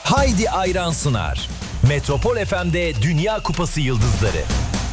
Haydi Ayran sunar. Metropol FM'de Dünya Kupası yıldızları.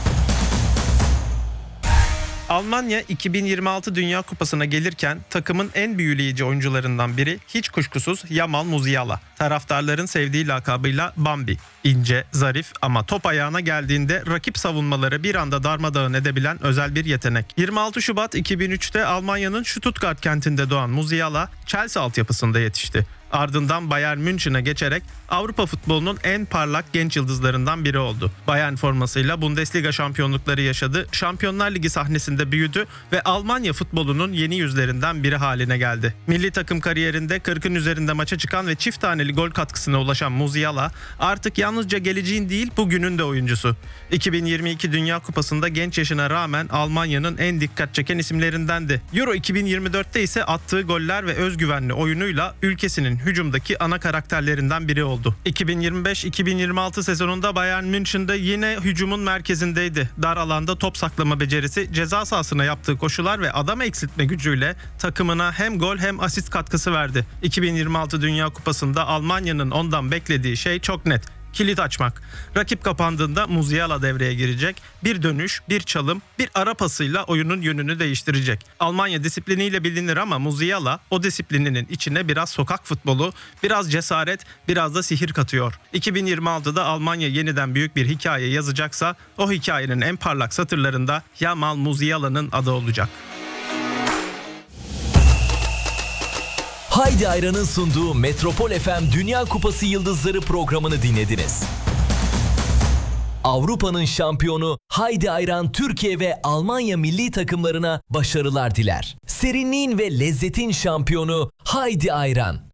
Almanya 2026 Dünya Kupası'na gelirken takımın en büyüleyici oyuncularından biri hiç kuşkusuz Yamal Musiala. Taraftarların sevdiği lakabıyla Bambi. İnce, zarif ama top ayağına geldiğinde rakip savunmaları bir anda darmadağın edebilen özel bir yetenek. 26 Şubat 2003'te Almanya'nın Stuttgart kentinde doğan Musiala, Chelsea altyapısında yetişti. Ardından Bayern München'e geçerek Avrupa futbolunun en parlak genç yıldızlarından biri oldu. Bayern formasıyla Bundesliga şampiyonlukları yaşadı, Şampiyonlar Ligi sahnesinde büyüdü ve Almanya futbolunun yeni yüzlerinden biri haline geldi. Milli takım kariyerinde 40'ın üzerinde maça çıkan ve çift taneli gol katkısına ulaşan Musiala artık yalnızca geleceğin değil bugünün de oyuncusu. 2022 Dünya Kupası'nda genç yaşına rağmen Almanya'nın en dikkat çeken isimlerindendi. Euro 2024'te ise attığı goller ve özgüvenli oyunuyla ülkesinin hücumdaki ana karakterlerinden biri oldu. 2025-2026 sezonunda Bayern München'de yine hücumun merkezindeydi. Dar alanda top saklama becerisi, ceza sahasına yaptığı koşular ve adam eksiltme gücüyle takımına hem gol hem asist katkısı verdi. 2026 Dünya Kupası'nda Almanya'nın ondan beklediği şey çok net. Kilit açmak. Rakip kapandığında Musiala devreye girecek. Bir dönüş, bir çalım, bir ara pasıyla oyunun yönünü değiştirecek. Almanya disipliniyle bilinir ama Musiala o disiplininin içine biraz sokak futbolu, biraz cesaret, biraz da sihir katıyor. 2026'da Almanya yeniden büyük bir hikaye yazacaksa o hikayenin en parlak satırlarında Yamal Musiala'nın adı olacak. Haydi Ayran'ın sunduğu Metropol FM Dünya Kupası Yıldızları programını dinlediniz. Avrupa'nın şampiyonu Haydi Ayran Türkiye ve Almanya milli takımlarına başarılar diler. Serinliğin ve lezzetin şampiyonu Haydi Ayran.